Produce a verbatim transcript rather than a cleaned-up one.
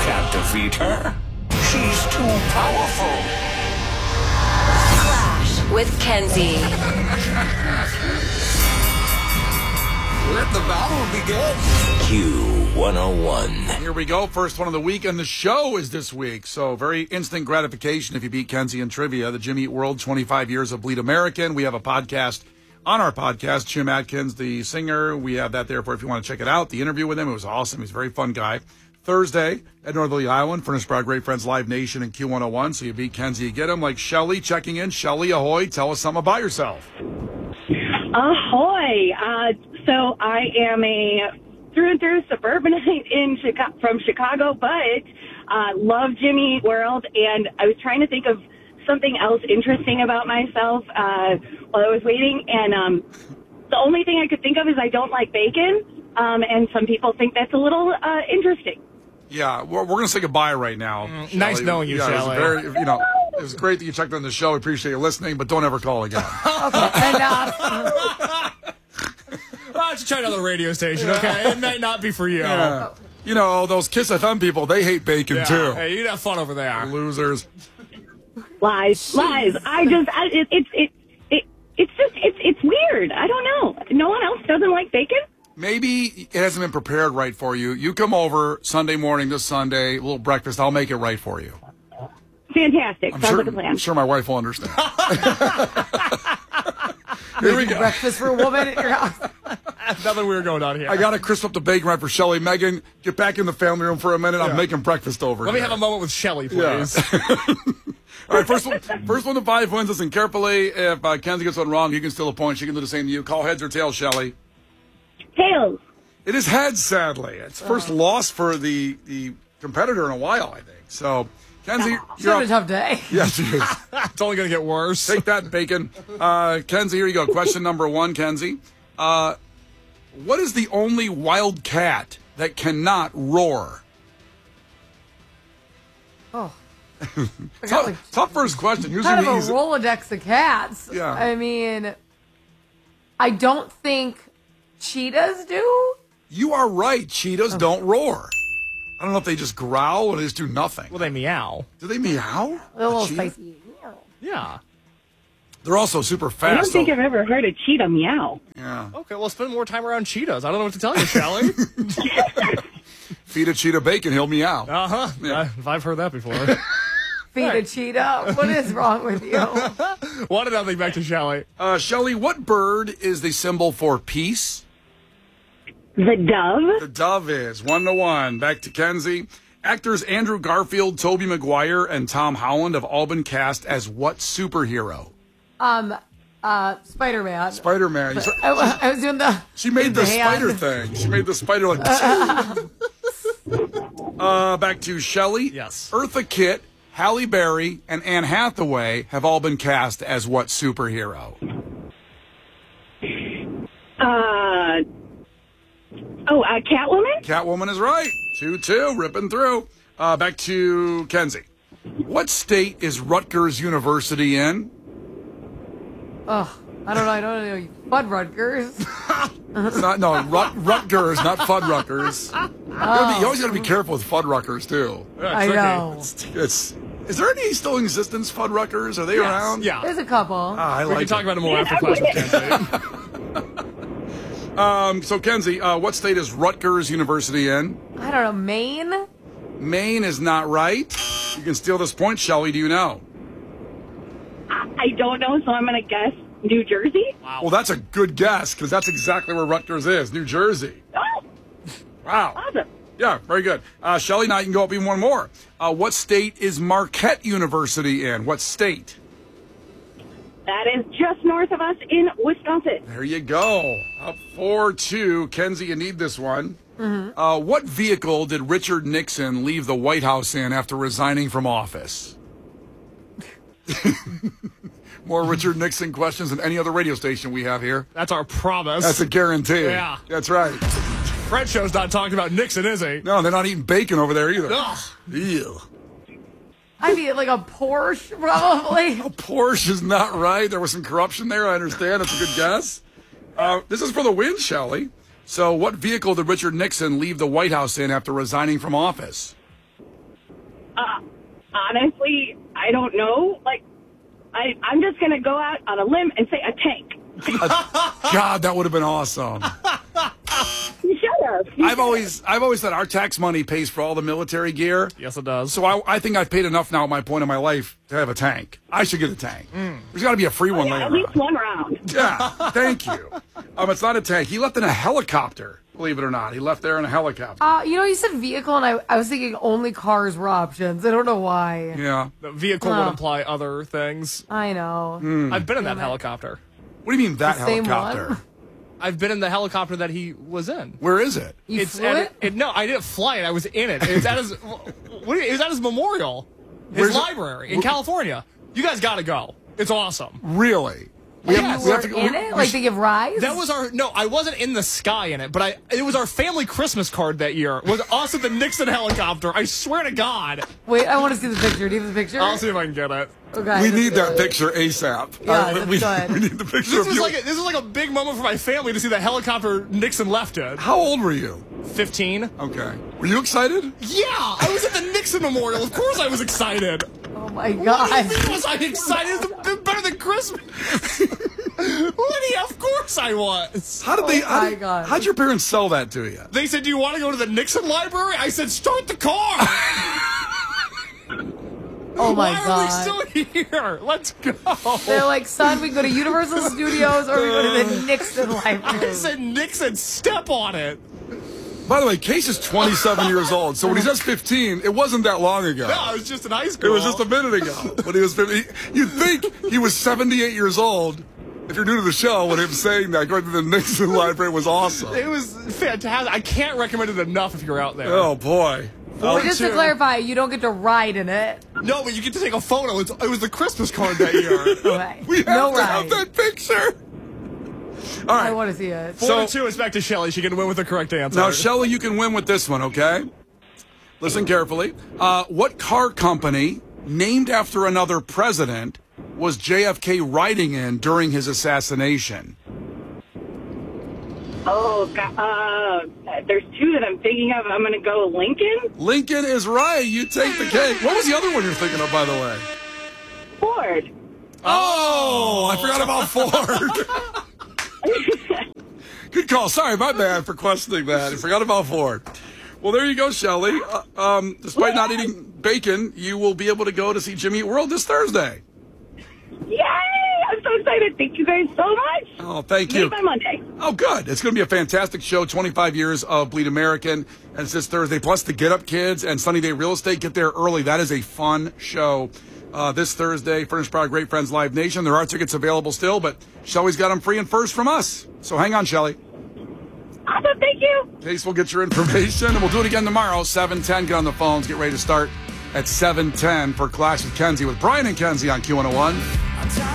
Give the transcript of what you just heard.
can't defeat her. She's too powerful. Flash with Kenzie. Let the battle begin. Q one oh one. Here we go. First one of the week, and the show is this week. So very instant gratification if you beat Kenzie in trivia. The Jim Eat World, twenty-five years of Bleed American. We have a podcast on our podcast. Jim Adkins, the singer. We have that there for if you want to check it out. The interview with him, it was awesome. He's a very fun guy. Thursday at Northerly Island, furnished by our great friends Live Nation and Q one oh one. So you beat Kenzie, you get him. Like Shelly checking in. Shelly, ahoy. Tell us something about yourself. Ahoy. Uh, so I am a through and through suburbanite in Chicago, from Chicago, but uh, love Jim Eat World. And I was trying to think of something else interesting about myself uh, while I was waiting. And um, the only thing I could think of is I don't like bacon. Um, and some people think that's a little uh, interesting. Yeah, we're, we're going to say goodbye right now. Mm, nice knowing you, yeah, Shelly. It was very, you know, it was great that you checked on the show. We appreciate you listening, but don't ever call again. Okay, enough. Why don't you try another radio station, okay? It might not be for you. Yeah. You know, those Kiss F M people, they hate bacon, Yeah. too. Hey, you have fun over there. Losers. Lies, lies. I just, I, it, it, it, it, it's just, it's, it's weird. I don't know. No one else doesn't like bacon? Maybe it hasn't been prepared right for you. You come over Sunday morning this Sunday, a little breakfast. I'll make it right for you. Fantastic. I'm Sounds sure, like a plan. I'm sure my wife will understand. Here we go. Breakfast for a woman at your house. Nothing weird going on here. I got to crisp up the bacon right for Shelly. Megan, get back in the family room for a minute. Yeah. I'm making breakfast over Let here. me have a moment with Shelly, please. Yeah. All right, first one, first one to five wins. Listen carefully. If uh, Kenzie gets one wrong, you can steal a point. She can do the same to you. Call heads or tails, Shelly. Tails. It is heads, sadly. It's first Oh. loss for the, the competitor in a while, I think. So, Kenzie, It's you're been a up. tough day. Yes, it is. It's only going to get worse. Take that, bacon. Uh, Kenzie, here you go. Question number one, Kenzie. Uh, what is the only wild cat that cannot roar? Oh. I got Tough, like tough first question. Usually kind of we a use- Rolodex of cats. Yeah. I mean, I don't think cheetahs do. You are right. Cheetahs don't roar. I don't know if they just growl or they just do nothing. Well, they meow. Do they meow? They're a little Cheetah? spicy. Yeah. They're also super fast. I don't think so- I've ever heard a cheetah meow. yeah. Okay, well, spend more time around cheetahs. I don't know what to tell you, Shelly. Feed a cheetah bacon, he'll meow. Uh-huh. Yeah. If I've heard that before. Feed a cheetah. What is wrong with you? One to nothing back to Shelly. Uh, Shelly, what bird is the symbol for peace? The dove. The dove is. One to one. Back to Kenzie. Actors Andrew Garfield, Tobey Maguire, and Tom Holland have all been cast as what superhero? Um, uh, Spider-Man. Spider-Man. You saw- I, wa- I was doing the. She made the the hand. spider thing. She made the spider like. uh, back to Shelley. Yes. Eartha Kitt, Halle Berry, and Anne Hathaway have all been cast as what superhero? Uh, oh, uh, Catwoman? Catwoman is right. two two, ripping through. Uh, back to Kenzie. What state is Rutgers University in? Oh, I don't know. I don't know. Bud Rutgers. It's not, no, Rut, Rutgers, not Fuddruckers. You, gotta be, you always got to be careful with Fuddruckers, too. I know. It's, it's, is there any still in existence, Fuddruckers? Are they around? Yeah. There's a couple. Ah, I We like can talk it. about it more after class with Kenzie. Um, so, Kenzie, uh, what state is Rutgers University in? I don't know. Maine? Maine is not right. You can steal this point, Shelley. Do you know? I I don't know, so I'm going to guess New Jersey. Well, that's a good guess, because that's exactly where Rutgers is, New Jersey. Oh, Wow. awesome. Yeah, very good. Uh, Shelley, now you can go up even one more. Uh, what state is Marquette University in? What state? That is just north of us in Wisconsin. There you go. Up four two. Kenzie, you need this one. Mm-hmm. Uh, what vehicle did Richard Nixon leave the White House in after resigning from office? More Richard Nixon questions than any other radio station we have here. That's our promise. That's a guarantee. Yeah. That's right. Fred Show's not talking about Nixon, is he? No, they're not eating bacon over there either. Ugh. Ew. I'd be like a Porsche, probably. A Porsche is not right. There was some corruption there. I understand. That's a good guess. Uh, this is for the win, Shelley. So what vehicle did Richard Nixon leave the White House in after resigning from office? Uh, honestly, I don't know. Like, I, I'm just going to go out on a limb and say a tank. God, that would have been awesome. Shut up. I've always, I've always said our tax money pays for all the military gear. Yes, it does. So I, I think I've paid enough now at my point in my life to have a tank. I should get a tank. Mm. There's got to be a free one Yeah, later at least on. one round. Yeah, thank you. Um, it's not a tank. He left in a helicopter, believe it or not. He left there in a helicopter. Uh, you know, you said vehicle, and I, I was thinking only cars were options. I don't know why. Yeah. The vehicle Oh. would imply other things. I know. Hmm. I've been in that Damn it. helicopter. What do you mean that The same helicopter? one? I've been in the helicopter that he was in. Where is it? You it's flew at it? it, no, I didn't fly it. I was in it. It was at his. What? do you- It was at his memorial, his Where's it? library in California. You guys got to go. It's awesome. Really? We Yes. we You have were to- in we- it? we Like sh- they give rides? That was our no. I wasn't in the sky in it, but I. It was our family Christmas card that year. Was us in the Nixon helicopter. I swear to God. Wait, I want to see the picture. Do you have the picture? I'll see if I can get it. Okay. we need that picture ASAP. Yeah, Uh, that's we, good. we need the picture This of was you. like a, this was like a big moment for my family to see the helicopter Nixon left in. How old were you? Fifteen. Okay. Were you excited? Yeah, I was at the Nixon Memorial. Of course, I was excited. Oh my What god. do you mean was I excited? It's better than Christmas. Lydia, of course I was. How did they? Oh how my did, God. How'd your parents sell that to you? They said, "Do you want to go to the Nixon Library?" I said, "Start the car." Oh my Why god. are we still here? Let's go. They're like, son, we can go to Universal Studios or we go to the Nixon I Library. said, "Nixon, step on it." By the way, Case is twenty-seven years old, so when he says fifteen, it wasn't that long ago. No, I was just in high It school. was just a minute ago when he was fifty. You'd think he was seventy-eight years old. If you're new to the show, when him saying that, going to the Nixon Library was awesome. It was fantastic. I can't recommend it enough if you're out there. Oh, boy. But just to Two. clarify, you don't get to ride in it. No, but you get to take a photo. It's, it was the Christmas card that year. Okay. We have no to ride. have that picture. All I right. want to see it. Four So- to two is back to Shelly. She can win with the correct answer. Now, Shelley, you can win with this one, okay? Listen carefully. Uh, what car company, named after another president, was J F K riding in during his assassination? Oh, God. Uh, there's two that I'm thinking of. I'm going to go Lincoln. Lincoln is right. You take the cake. What was the other one you're thinking of, by the way? Ford. Oh, I forgot about Ford. Good call. Sorry, my bad for questioning that. I forgot about Ford. Well, there you go, Shelley. Uh, um, despite not eating bacon, you will be able to go to see Jimmy Eat World this Thursday. Yay! I'm so excited. Thank you guys so much. Oh, thank Made you. my Monday. Oh, good. It's going to be a fantastic show. twenty-five years of Bleed American. And it's this Thursday. Plus the Get Up Kids and Sunny Day Real Estate. Get there early. That is a fun show. Uh, this Thursday, furnished by our great friends Live Nation. There are tickets available still, but Shelley's got them free and first from us. So hang on, Shelley. Awesome. Thank you. Case will get your information, and we'll do it again tomorrow, seven ten. Get on the phones. Get ready to start at seven ten for Clash with Kenzie with Brian and Kenzie on Q one oh one.